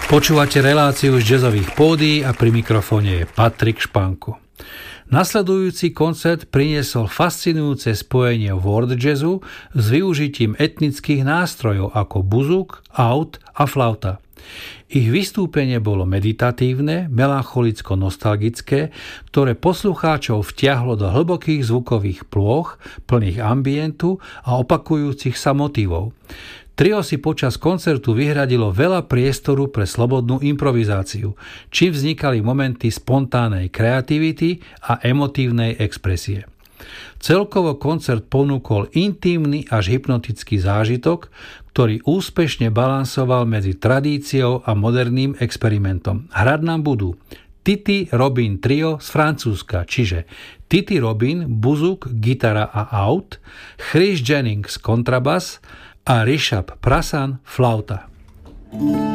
Počúvate reláciu z jazzových pódií a pri mikrofóne je Patrik Španko. Nasledujúci koncert priniesol fascinujúce spojenie world jazzu s využitím etnických nástrojov ako buzuk, aut a flauta. Ich vystúpenie bolo meditatívne, melancholicko-nostalgické, ktoré poslucháčov vtiahlo do hlbokých zvukových plôch, plných ambientu a opakujúcich sa motívov. Trio si počas koncertu vyhradilo veľa priestoru pre slobodnú improvizáciu, čím vznikali momenty spontánnej kreativity a emotívnej expresie. Celkovo koncert ponúkol intímny až hypnotický zážitok, ktorý úspešne balansoval medzi tradíciou a moderným experimentom. Hrať nám budú Titi Robin Trio z Francúzska, čiže Titi Robin, buzuk, gitara a aut, Chris Jennings kontrabas a Rishabh Prasan flauta.